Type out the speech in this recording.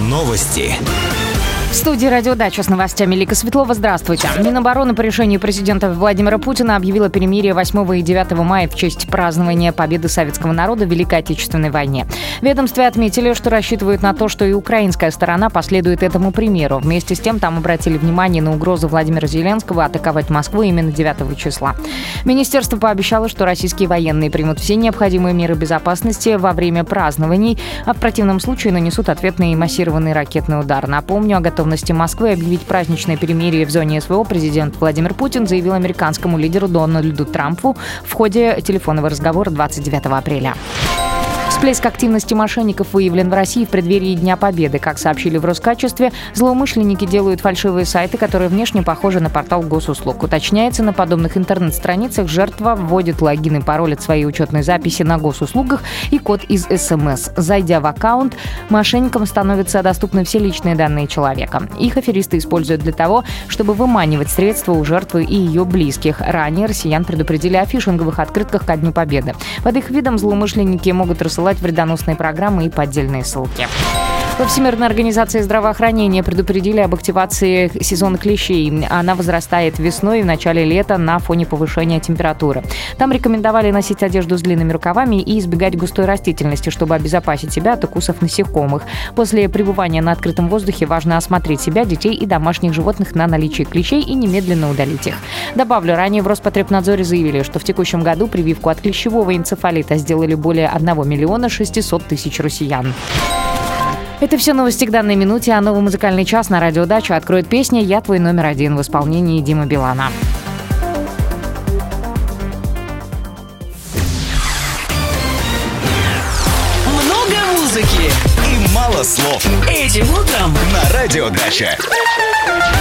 Новости. В студии «Радио Дача» с новостями Лика Светлова. Здравствуйте. Минобороны по решению президента Владимира Путина объявила перемирие 8 и 9 мая в честь празднования победы советского народа в Великой Отечественной войне. В ведомстве отметили, что рассчитывают на то, что и украинская сторона последует этому примеру. Вместе с тем там обратили внимание на угрозу Владимира Зеленского атаковать Москву именно 9 числа. Министерство пообещало, что российские военные примут все необходимые меры безопасности во время празднований, а в противном случае нанесут ответный массированный ракетный удар. Напомню, о готовности Москвы объявить праздничное перемирие в зоне СВО президент Владимир Путин заявил американскому лидеру Дональду Трампу в ходе телефонного разговора 29 апреля. Всплеск активности мошенников выявлен в России в преддверии Дня Победы. Как сообщили в Роскачестве, злоумышленники делают фальшивые сайты, которые внешне похожи на портал госуслуг. Уточняется, на подобных интернет-страницах жертва вводит логин и пароль от своей учетной записи на госуслугах и код из СМС. Зайдя в аккаунт, мошенникам становятся доступны все личные данные человека. Их аферисты используют для того, чтобы выманивать средства у жертвы и ее близких. Ранее россиян предупредили о фишинговых открытках ко Дню Победы. Под их видом злоумышленники могут рассылать вредоносные программы и поддельные ссылки. Во Всемирной организации здравоохранения предупредили об активации сезона клещей. Она возрастает весной и в начале лета на фоне повышения температуры. Там рекомендовали носить одежду с длинными рукавами и избегать густой растительности, чтобы обезопасить себя от укусов насекомых. После пребывания на открытом воздухе важно осмотреть себя, детей и домашних животных на наличие клещей и немедленно удалить их. Добавлю, ранее в Роспотребнадзоре заявили, что в текущем году прививку от клещевого энцефалита сделали более 1 миллиона 600 тысяч россиян. Это все новости к данной минуте, а новый музыкальный час на «Радио Дача» откроет песня «Я твой номер один» в исполнении Димы Билана. Много музыки и мало слов. Этим утром на «Радио Дача».